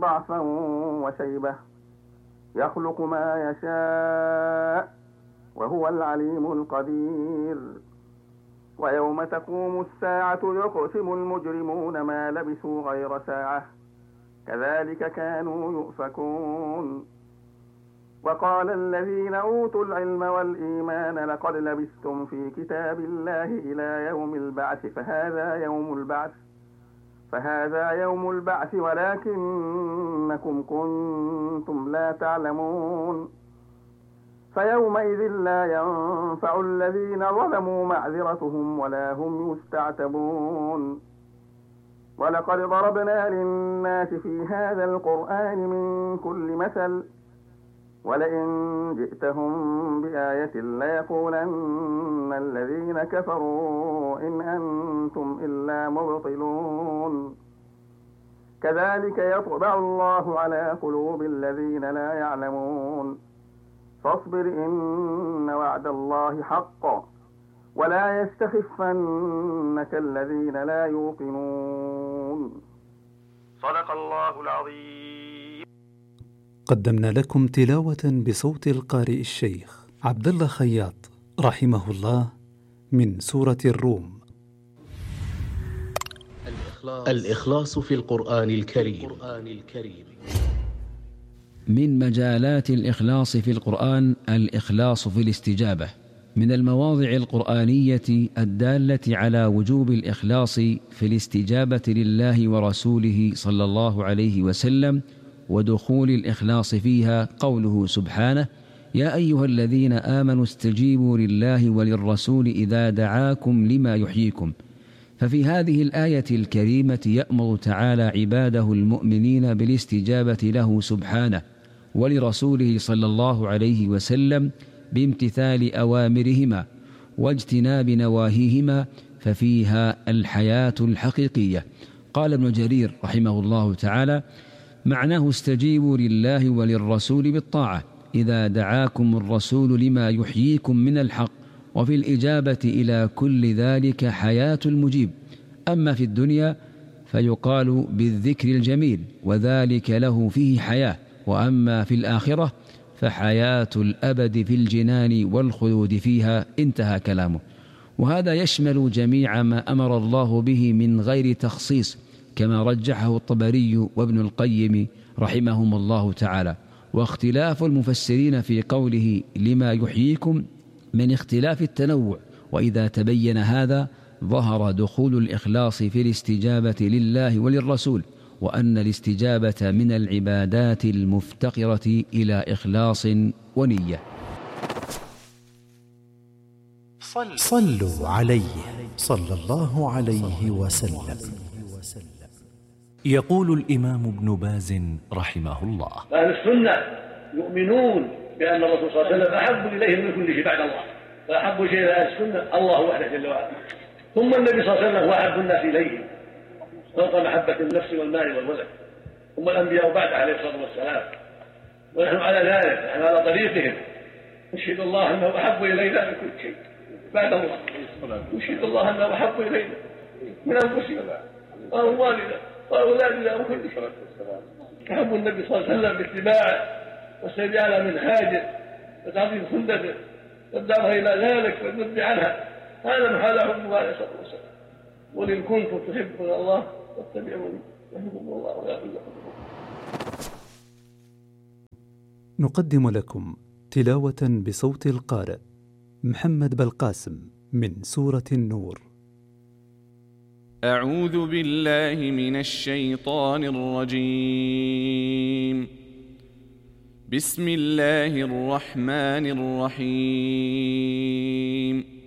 ضعفا وشيبة يخلق ما يشاء وهو العليم القدير. ويوم تقوم الساعة يقسم المجرمون ما لبثوا غير ساعة كذلك كانوا يؤفكون. وقال الذين أوتوا العلم والإيمان لقد لبثتم في كتاب الله إلى يوم البعث فهذا يوم البعث ولكنكم كنتم لا تعلمون. فيومئذ لا ينفع الذين ظلموا معذرتهم ولا هم يستعتبون. ولقد ضربنا للناس في هذا القرآن من كل مثل ولئن جئتهم بآية ليقولن الذين كفروا إن أنتم إلا مبطلون. كذلك يطبع الله على قلوب الذين لا يعلمون. فاصبر إن وعد الله حق ولا يستخفنك الذين لا يوقنون. صدق الله العظيم. قدمنا لكم تلاوة بصوت القارئ الشيخ عبد الله خياط رحمه الله من سورة الروم. الإخلاص في القرآن الكريم. من مجالات الإخلاص في القرآن الإخلاص في الاستجابة. من المواضع القرآنية الدالة على وجوب الإخلاص في الاستجابة لله ورسوله صلى الله عليه وسلم ودخول الإخلاص فيها قوله سبحانه: يا أيها الذين آمنوا استجيبوا لله وللرسول إذا دعاكم لما يحييكم. ففي هذه الآية الكريمة يأمر تعالى عباده المؤمنين بالاستجابة له سبحانه ولرسوله صلى الله عليه وسلم بامتثال أوامرهما واجتناب نواهيهما، ففيها الحياة الحقيقية. قال ابن جرير رحمه الله تعالى: معناه استجيبوا لله وللرسول بالطاعة إذا دعاكم الرسول لما يحييكم من الحق. وفي الإجابة إلى كل ذلك حياة المجيب. أما في الدنيا فيقال بالذكر الجميل وذلك له فيه حياة، وأما في الآخرة فحياة الأبد في الجنان والخلود فيها. انتهى كلامه. وهذا يشمل جميع ما أمر الله به من غير تخصيص كما رجحه الطبري وابن القيم رحمهم الله تعالى. واختلاف المفسرين في قوله لما يحييكم من اختلاف التنوع، وإذا تبين هذا ظهر دخول الإخلاص في الاستجابة لله وللرسول، وأن الاستجابة من العبادات المفتقرة إلى إخلاص ونية. صلوا عليه صلى الله عليه وسلم. يقول الإمام ابن باز رحمه الله: أهل السنة يؤمنون بأن الرسول صلى الله عليه وسلم أحب إليه من كل شيء بعد الله، فأحب شيء لأهل السنة الله وحده جل وعلا، ثم النبي صلى الله عليه وسلم هو أحب الناس إليه فوق محبة النفس والمال والولد، ثم الأنبياء بعد عليه الصلاة والسلام، ونحن على ذلك، نحن على طريقهم. نشهد الله أنه أحب إلينا من كل شيء بعد الله، نشهد الله أنه أحب إلينا من أنفسنا وأموالنا وأولادنا وكل شيء. أحب النبي صلى الله عليه وسلم باتباعه والسير على منهاجه وتعظيم سنته والدعوة إلى ذلك والذب عنها، هذا محال حبه عليه الصلاة والسلام. قل إن كنتم تحبون الله فاتبعوني يحبكم الله ويغفر لكم. نقدم لكم تلاوة بصوت القارئ محمد بالقاسم من سورة النور. أعوذ بالله من الشيطان الرجيم. بسم الله الرحمن الرحيم.